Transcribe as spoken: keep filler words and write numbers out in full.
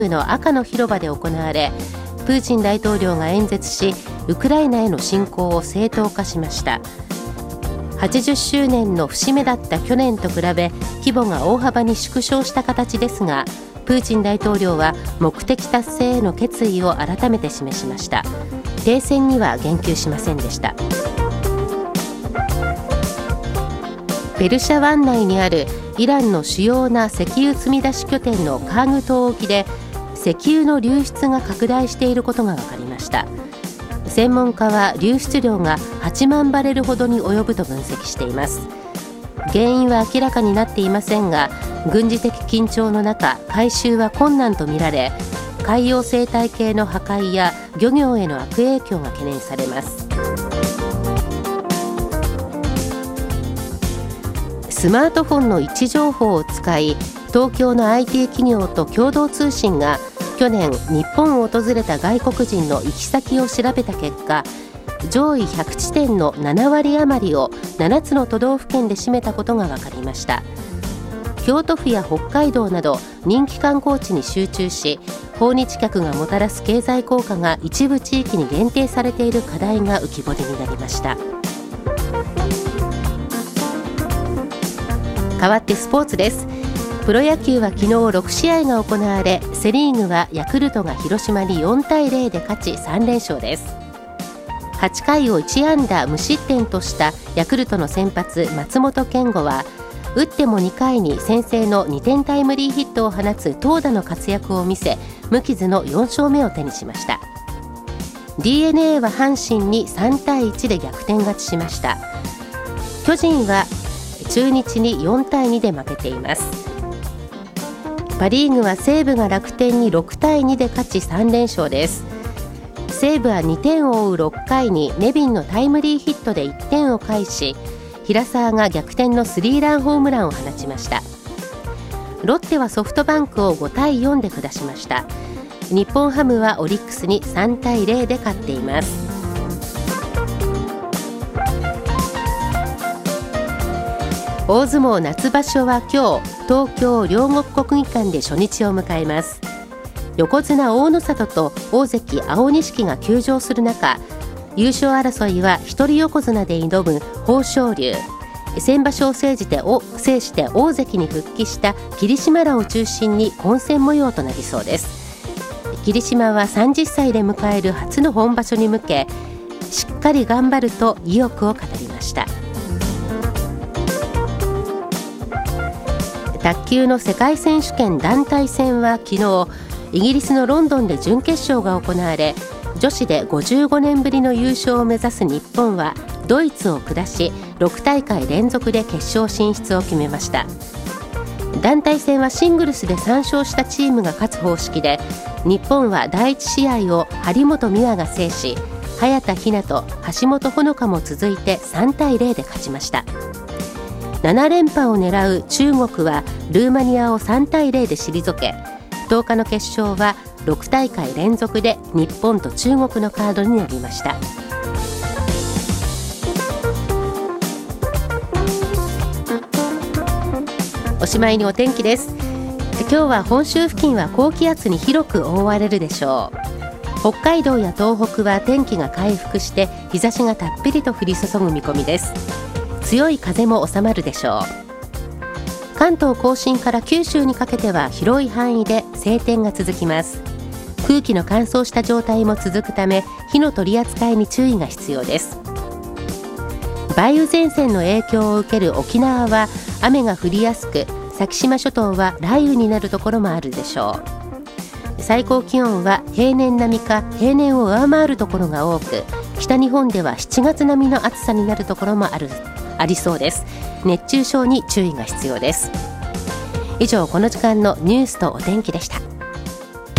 の赤の広場で行われ、プーチン大統領が演説し、ウクライナへの侵攻を正当化しました。はちじゅっしゅうねんの節目だった去年と比べ、規模が大幅に縮小した形ですが、プーチン大統領は目的達成への決意を改めて示しました。停戦には言及しませんでした。ペルシャ湾内にあるイランの主要な石油積み出し拠点のカーグ島沖で石油の流出が拡大していることが分かりました。専門家は流出量がはちまんバレルほどに及ぶと分析しています。原因は明らかになっていませんが、軍事的緊張の中、回収は困難とみられ、海洋生態系の破壊や漁業への悪影響が懸念されます。スマートフォンの位置情報を使い、東京の アイティー 企業と共同通信が去年日本を訪れた外国人の行き先を調べた結果、上位ひゃくちてんのななわり余りをななつの都道府県で占めたことが分かりました。京都府や北海道など人気観光地に集中し、訪日客がもたらす経済効果が一部地域に限定されている課題が浮き彫りになりました。変わってスポーツです。プロ野球は昨日ろくしあいが行われ、セリーグはヤクルトが広島によんたいゼロで勝ちさんれんしょうです。はちかいをいちあんだ無失点としたヤクルトの先発松本健吾は、打ってもにかいに先制のにてんタイムリーヒットを放つ投打の活躍を見せ、無傷のよんしょうめを手にしました。 ディーエヌエー は阪神にさんたいいちで逆転勝ちしました。巨人は中日によんたいにで負けています。パ・リーグは西武が楽天にろくたいにで勝ちさんれんしょうです。西武はにてんを追うろっかいにネビンのタイムリーヒットでいってんを返し、平沢が逆転のスリーランホームランを放ちました。ロッテはソフトバンクをごたいよんで下しました。日本ハムはオリックスにさんたいゼロで勝っています。大相撲夏場所は今日、東京両国国技館で初日を迎えます。横綱大野里と大関青錦が休場する中、優勝争いは一人横綱で挑む豊昇龍、先場所を制してお制して大関に復帰した霧島らを中心に混戦模様となりそうです。霧島はさんじゅっさいで迎える初の本場所に向け、しっかり頑張ると意欲を語りました。卓球の世界選手権団体戦は昨日、イギリスのロンドンで準決勝が行われ、女子でごじゅうごねんぶりの優勝を目指す日本はドイツを下し、ろくたいかいれんぞくで決勝進出を決めました。団体戦はシングルスでさんしょうしたチームが勝つ方式で、日本はだいいちしあいを張本美和が制し、早田ひなと橋本穂香も続いてさんたいゼロで勝ちました。ななれんぱを狙う中国はルーマニアをさんたいゼロで退け、とおかの決勝はろくたいかいれんぞくで日本と中国のカードになりました。おしまいにお天気です。今日は本州付近は高気圧に広く覆われるでしょう。北海道や東北は天気が回復して日差しがたっぷりと降り注ぐ見込みです。強い風も収まるでしょう。関東甲信から九州にかけては広い範囲で晴天が続きます。空気の乾燥した状態も続くため、火の取り扱いに注意が必要です。梅雨前線の影響を受ける沖縄は雨が降りやすく、先島諸島は雷雨になるところもあるでしょう。最高気温は平年並みか平年を上回るところが多く、北日本ではしちがつ並みの暑さになるところもあるありそうです。熱中症に注意が必要です。以上、この時間のニュースとお天気でした。